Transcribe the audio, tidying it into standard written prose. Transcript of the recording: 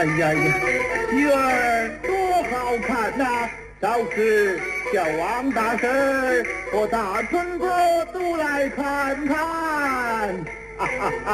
哎呀呀，鱼儿多好看呐、早时叫王大婶和大春哥都来看看，哈哈哈。